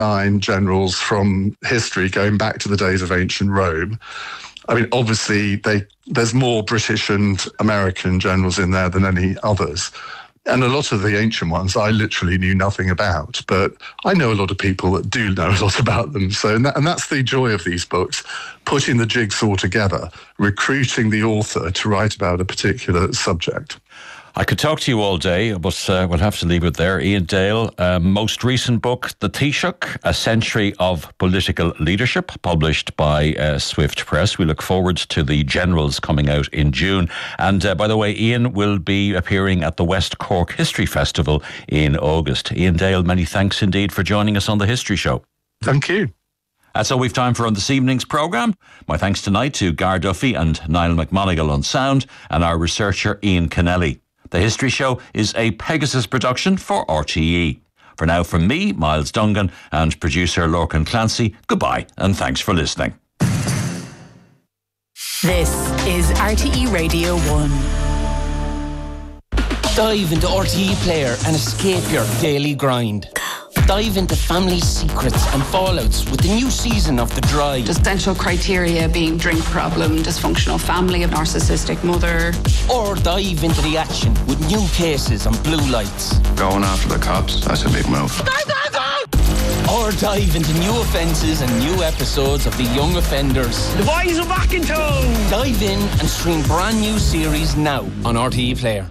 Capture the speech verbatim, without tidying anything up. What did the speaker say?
nine generals from history going back to the days of ancient Rome. I mean, obviously, they, there's more British and American generals in there than any others. And a lot of the ancient ones I literally knew nothing about, but I know a lot of people that do know a lot about them. So, and, that, and that's the joy of these books, putting the jigsaw together, recruiting the author to write about a particular subject. I could talk to you all day, but uh, we'll have to leave it there. Ian Dale, uh, most recent book, The Taoiseach, A Century of Political Leadership, published by uh, Swift Press. We look forward to the Generals coming out in June. And uh, by the way, Ian will be appearing at the West Cork History Festival in August. Ian Dale, many thanks indeed for joining us on The History Show. Thank you. That's all we've time for on this evening's programme. My thanks tonight to Gar Duffy and Niall McMonigal on sound, and our researcher Ian Kennelly. The History Show is a Pegasus production for R T E. For now, from me, Miles Dungan, and producer Lorcan Clancy, goodbye and thanks for listening. This is R T E Radio one. Dive into R T E Player and escape your daily grind. Dive into family secrets and fallouts with the new season of The Drive. Essential criteria being drink problem, dysfunctional family, a narcissistic mother. Or dive into the action with new cases on Blue Lights. Going after the cops, that's a big move. Or dive into new offences and new episodes of The Young Offenders. The boys are back in town. Dive in and stream brand new series now on R T E Player.